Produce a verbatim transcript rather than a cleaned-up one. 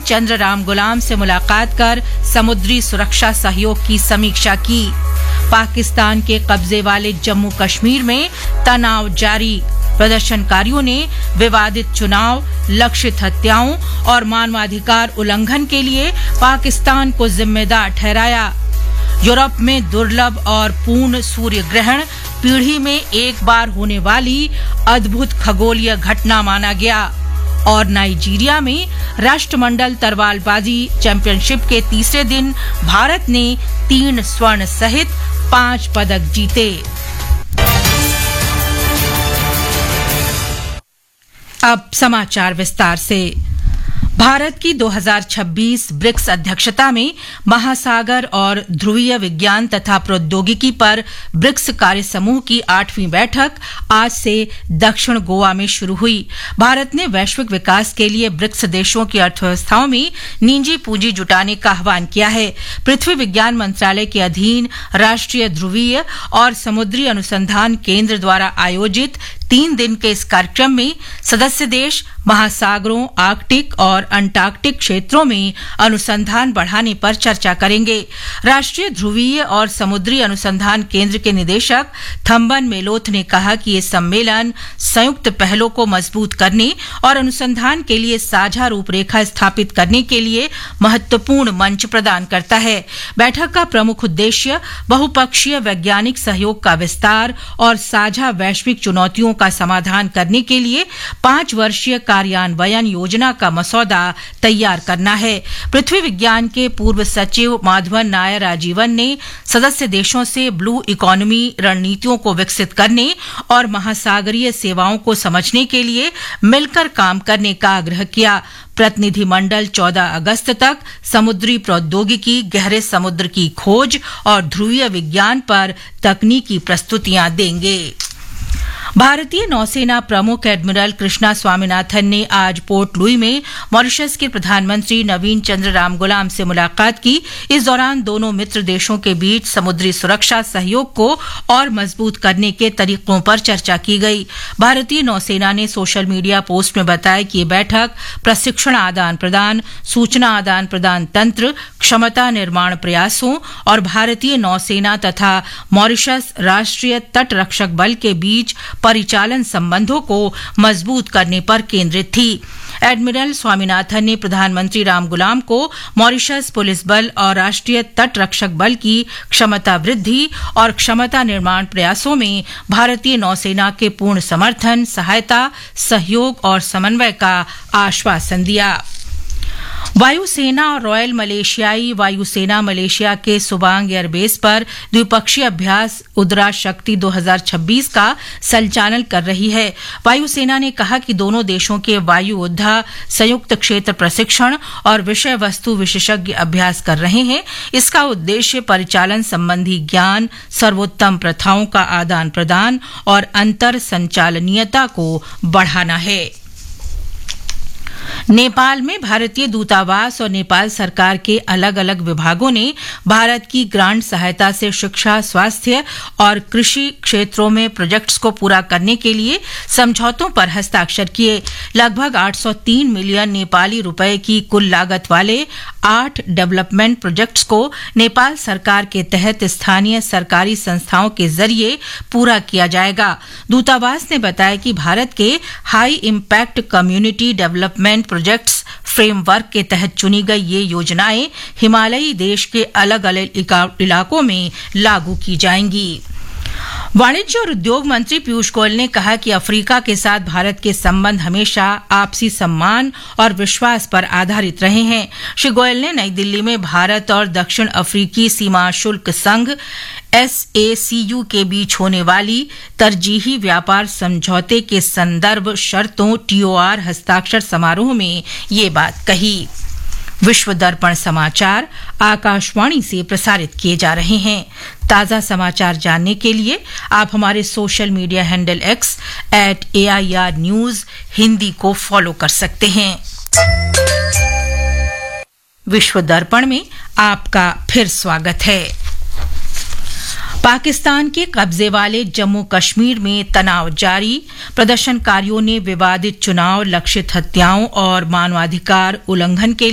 चंद्र रामगुलाम से मुलाकात कर समुद्री सुरक्षा सहयोग की समीक्षा की। पाकिस्तान के कब्जे वाले जम्मू कश्मीर में तनाव जारी। प्रदर्शनकारियों ने विवादित चुनाव, लक्षित हत्याओं और मानवाधिकार उल्लंघन के लिए पाकिस्तान को जिम्मेदार ठहराया। यूरोप में दुर्लभ और पूर्ण सूर्य ग्रहण पीढ़ी में एक बार होने वाली अद्भुत खगोलीय घटना माना गया। और नाइजीरिया में राष्ट्रमंडल तरवारबाजी चैंपियनशिप के तीसरे दिन भारत ने तीन स्वर्ण सहित पांच पदक जीते। अब समाचार विस्तार से। भारत की दो हज़ार छब्बीस ब्रिक्स अध्यक्षता में महासागर और ध्रुवीय विज्ञान तथा प्रौद्योगिकी पर ब्रिक्स कार्य समूह की आठवीं बैठक आज से दक्षिण गोवा में शुरू हुई। भारत ने वैश्विक विकास के लिए ब्रिक्स देशों की अर्थव्यवस्थाओं में निजी पूंजी जुटाने का आह्वान किया है। पृथ्वी विज्ञान मंत्रालय के अधीन राष्ट्रीय ध्रुवीय और समुद्री अनुसंधान केंद्र द्वारा आयोजित तीन दिन के इस कार्यक्रम में सदस्य देश महासागरों, आर्कटिक और अंटार्कटिक क्षेत्रों में अनुसंधान बढ़ाने पर चर्चा करेंगे। राष्ट्रीय ध्रुवीय और समुद्री अनुसंधान केंद्र के निदेशक थम्बन मेलोथ ने कहा कि ये सम्मेलन संयुक्त पहलों को मजबूत करने और अनुसंधान के लिए साझा रूपरेखा स्थापित करने के लिए महत्वपूर्ण मंच प्रदान करता है। बैठक का प्रमुख उद्देश्य बहुपक्षीय वैज्ञानिक सहयोग का विस्तार और साझा वैश्विक चुनौतियों का समाधान करने के लिए पांच वर्षीय कार्यान्वयन योजना का मसौदा तैयार करना है। पृथ्वी विज्ञान के पूर्व सचिव माधवन नायर राजीवन ने सदस्य देशों से ब्लू इकोनॉमी रणनीतियों को विकसित करने और महासागरीय सेवाओं को समझने के लिए मिलकर काम करने का आग्रह किया। प्रतिनिधिमंडल चौदह अगस्त तक समुद्री प्रौद्योगिकी, गहरे समुद्र की खोज और ध्रुवीय विज्ञान पर तकनीकी प्रस्तुतियां देंगे। भारतीय नौसेना प्रमुख एडमिरल कृष्णा स्वामीनाथन ने आज पोर्ट लुई में मॉरिशस के प्रधानमंत्री नवीन चंद्र रामगुलाम से मुलाकात की। इस दौरान दोनों मित्र देशों के बीच समुद्री सुरक्षा सहयोग को और मजबूत करने के तरीकों पर चर्चा की गई। भारतीय नौसेना ने सोशल मीडिया पोस्ट में बताया कि ये बैठक प्रशिक्षण आदान प्रदान, सूचना आदान प्रदान तंत्र, क्षमता निर्माण प्रयासों और भारतीय नौसेना तथा मॉरिशस राष्ट्रीय तट रक्षक बल के बीच परिचालन संबंधों को मजबूत करने पर केंद्रित थी। एडमिरल स्वामीनाथन ने प्रधानमंत्री रामगुलाम को मॉरिशस पुलिस बल और राष्ट्रीय तट रक्षक बल की क्षमता वृद्धि और क्षमता निर्माण प्रयासों में भारतीय नौसेना के पूर्ण समर्थन, सहायता, सहयोग और समन्वय का आश्वासन दिया। वायुसेना और रॉयल मलेशियाई वायुसेना मलेशिया के सुबांग एयरबेस पर द्विपक्षीय अभ्यास उद्रा शक्ति दो हज़ार छब्बीस का संचालन कर रही है। वायुसेना ने कहा कि दोनों देशों के वायु योद्धा संयुक्त क्षेत्र प्रशिक्षण और विषय वस्तु विशेषज्ञ अभ्यास कर रहे हैं। इसका उद्देश्य परिचालन संबंधी ज्ञान, सर्वोत्तम प्रथाओं का आदान प्रदान और अंतर संचालनीयता को बढ़ाना है। नेपाल में भारतीय दूतावास और नेपाल सरकार के अलग अलग विभागों ने भारत की ग्रांट सहायता से शिक्षा, स्वास्थ्य और कृषि क्षेत्रों में प्रोजेक्ट्स को पूरा करने के लिए समझौतों पर हस्ताक्षर किए। लगभग आठ सौ तीन मिलियन नेपाली रुपए की कुल लागत वाले आठ डेवलपमेंट प्रोजेक्ट्स को नेपाल सरकार के तहत स्थानीय सरकारी संस्थाओं के जरिए पूरा किया जाएगा। दूतावास ने बताया कि भारत के high impact community development projects framework के तहत चुनी गई ये योजनाएं हिमालयी देश के अलग अलग इलाकों में लागू की जाएंगी। वाणिज्य और उद्योग मंत्री पीयूष गोयल ने कहा कि अफ्रीका के साथ भारत के संबंध हमेशा आपसी सम्मान और विश्वास पर आधारित रहे हैं। श्री गोयल ने नई दिल्ली में भारत और दक्षिण अफ्रीकी सीमा शुल्क संघ एस ए सी यू के बीच होने वाली तरजीही व्यापार समझौते के संदर्भ शर्तों टी ओ आर हस्ताक्षर समारोह में ये बात कही। विश्व दर्पण समाचार आकाशवाणी से प्रसारित किए जा रहे हैं। ताजा समाचार जानने के लिए आप हमारे social media handle x eight A I R news Hindi को फॉलो कर सकते हैं। विश्व दर्पण में आपका फिर स्वागत है। पाकिस्तान के कब्जे वाले जम्मू कश्मीर में तनाव जारी। प्रदर्शनकारियों ने विवादित चुनाव, लक्षित हत्याओं और मानवाधिकार उल्लंघन के